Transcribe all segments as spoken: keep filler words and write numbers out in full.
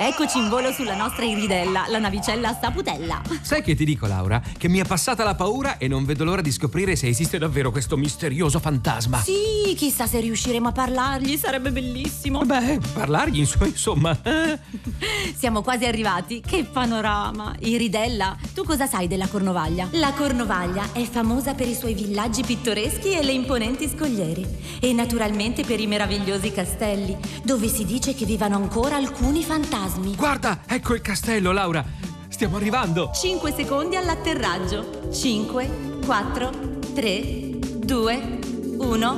Eccoci in volo sulla nostra Iridella, la navicella a saputella. Sai che ti dico, Laura? Che mi è passata la paura e non vedo l'ora di scoprire se esiste davvero questo misterioso fantasma. Sì, chissà se riusciremo a parlargli, sarebbe bellissimo. Beh, parlargli insomma, insomma. Siamo quasi arrivati, che panorama. Iridella, tu cosa sai della Cornovaglia? La Cornovaglia è famosa per i suoi villaggi pittoreschi e le imponenti scogliere. E naturalmente per i meravigliosi castelli, dove si dice che vivano ancora alcuni fantasmi. Guarda, ecco il castello, Laura. Stiamo arrivando. cinque secondi all'atterraggio. cinque, quattro, tre, due, uno.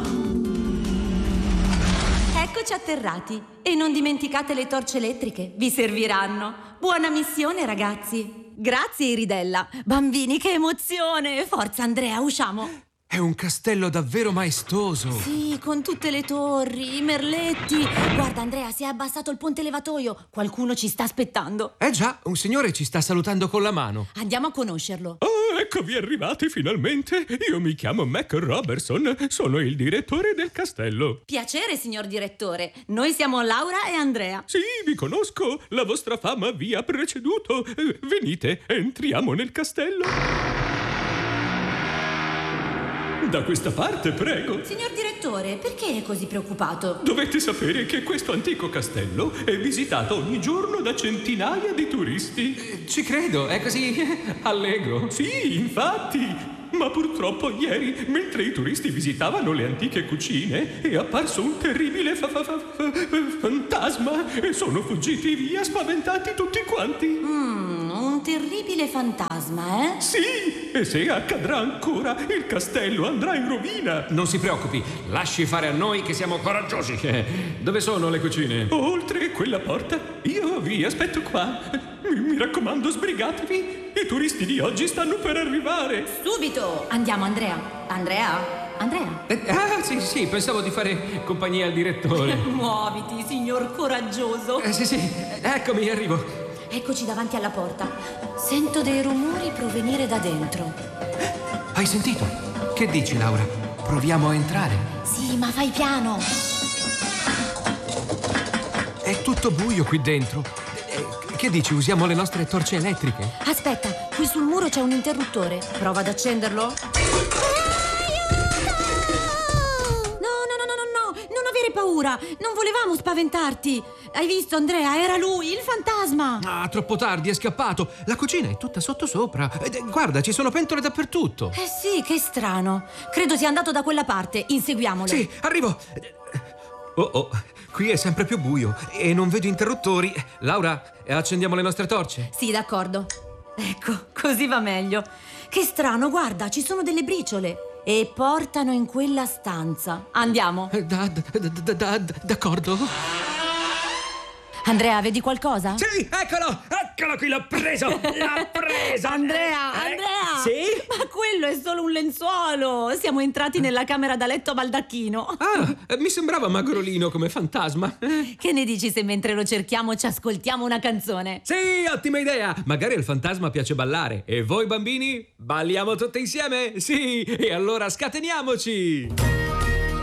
Eccoci atterrati. E non dimenticate le torce elettriche, vi serviranno. Buona missione, ragazzi. Grazie, Iridella. Bambini, che emozione. Forza, Andrea, usciamo. È un castello davvero maestoso. Sì, con tutte le torri, i merletti. Guarda, Andrea, si è abbassato il ponte levatoio. Qualcuno ci sta aspettando. Eh già, un signore ci sta salutando con la mano. Andiamo a conoscerlo. Oh, eccovi arrivati finalmente. Io mi chiamo Mac Robertson, sono il direttore del castello. Piacere, signor direttore. Noi siamo Laura e Andrea. Sì, vi conosco. La vostra fama vi ha preceduto. Eh, Venite, entriamo nel castello. Da questa parte, prego. Signor direttore, perché è così preoccupato? Dovete sapere che questo antico castello è visitato ogni giorno da centinaia di turisti. Eh, ci credo, è così allegro. Sì, infatti. Ma purtroppo ieri, mentre i turisti visitavano le antiche cucine, è apparso un terribile fa- fa- fa- fa- fantasma e sono fuggiti via spaventati tutti quanti. Mm, un terribile fantasma, eh? Sì, e se accadrà ancora, il castello andrà in rovina. Non si preoccupi, lasci fare a noi che siamo coraggiosi. Eh, dove sono le cucine? Oltre quella porta, io vi aspetto qua. Mi, mi raccomando, sbrigatevi. I turisti di oggi stanno per arrivare. Subito! Andiamo, Andrea. Andrea? Andrea? Eh, ah, sì, sì, pensavo di fare compagnia al direttore. Muoviti, signor coraggioso. Eh, sì, sì, eccomi, arrivo. Eccoci davanti alla porta. Sento dei rumori provenire da dentro. Hai sentito? Che dici, Laura? Proviamo a entrare. Sì, ma fai piano. È tutto buio qui dentro. Eh, Che dici, usiamo le nostre torce elettriche? Aspetta, qui sul muro c'è un interruttore. Prova ad accenderlo. No, no, no, no, no, no, non avere paura. Non volevamo spaventarti. Hai visto, Andrea? Era lui, il fantasma. Ah, troppo tardi, è scappato. La cucina è tutta sottosopra. Eh, Guarda, ci sono pentole dappertutto. Eh sì, che strano. Credo sia andato da quella parte. Inseguiamolo. Sì, arrivo. Oh, oh, qui è sempre più buio e non vedo interruttori. Laura, accendiamo le nostre torce? Sì, d'accordo. Ecco, così va meglio. Che strano, guarda, ci sono delle briciole. E portano in quella stanza. Andiamo. Eh, da, da, da, da, da, d'accordo. Andrea, vedi qualcosa? Sì, eccolo! Eccolo qui, l'ho preso! L'ho preso! Andrea, Eh, Andrea! Sì? Ma quello è solo un lenzuolo! Siamo entrati nella camera da letto a baldacchino. Ah, mi sembrava magrolino come fantasma. Che ne dici se mentre lo cerchiamo ci ascoltiamo una canzone? Sì, ottima idea! Magari al fantasma piace ballare. E voi bambini? Balliamo tutti insieme? Sì! E allora scateniamoci!